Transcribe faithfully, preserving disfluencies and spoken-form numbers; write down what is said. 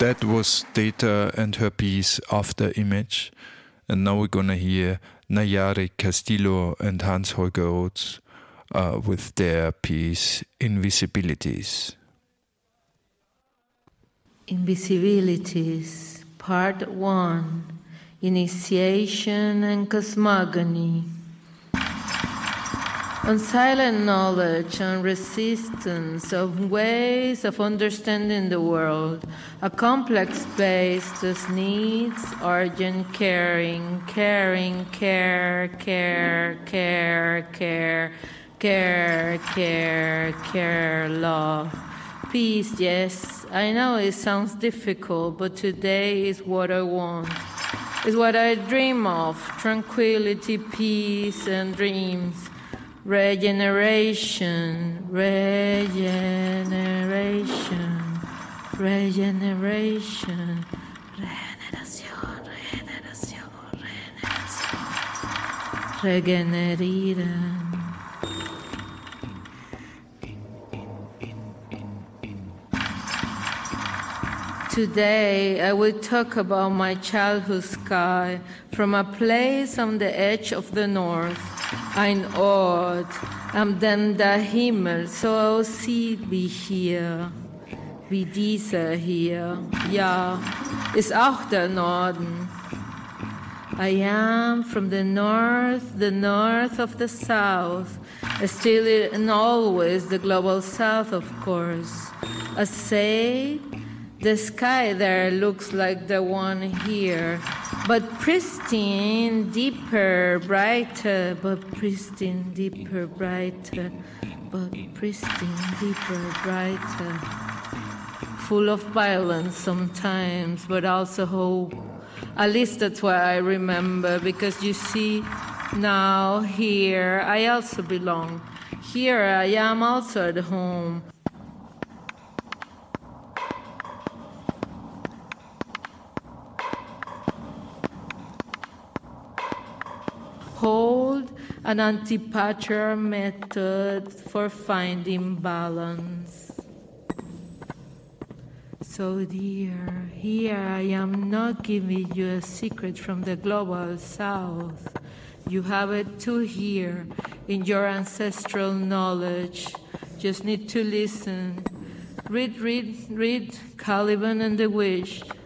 that was Data and her piece After Image. And now we're going to hear Nayari Castillo and Hans-Holger Oates uh, with their piece Invisibilities. Invisibilities, Part one, Initiation and Cosmogony. On silent knowledge and resistance of ways of understanding the world, a complex space that needs urgent caring, caring, care, care, care, care, care, care, care, love. Peace, yes, I know it sounds difficult, but today is what I want. Is what I dream of, tranquility, peace, and dreams. Regeneration, regeneration, regeneration, regeneración, regeneración, regeneración, regenerieren. Today, I will talk about my childhood sky from a place on the edge of the north. Ein Ort am denn der Himmel so aussieht wie hier, wie dieser hier. Ja, ist auch der Norden. I am from the north, the north of the south, still and always the global south, of course. I say, the sky there looks like the one here, but pristine, deeper, brighter, but pristine, deeper, brighter, but pristine, deeper, brighter. Full of violence sometimes, but also hope. At least that's what I remember, because you see, now, here, I also belong. Here I am also at home. Hold an anti-patriarchal method for finding balance. So dear, here I am not giving you a secret from the global south. You have it too here in your ancestral knowledge. Just need to listen. Read, read, read Caliban and the Wish.